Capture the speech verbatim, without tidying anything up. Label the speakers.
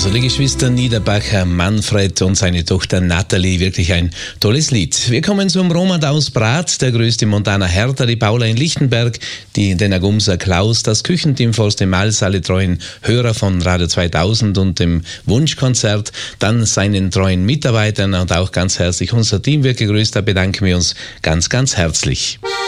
Speaker 1: Also die Geschwister Niederbacher, Manfred und seine Tochter Natalie, wirklich ein tolles Lied. Wir kommen zum Roman aus Brat, der größte Montana Hertha, die Paula in Lichtenberg, die den Agumser Klaus, das Küchenteam Forst im Mals, alle treuen Hörer von Radio zweitausend und dem Wunschkonzert, dann seinen treuen Mitarbeitern und auch ganz herzlich unser Team wird gegrüßt, da bedanken wir uns ganz, ganz herzlich.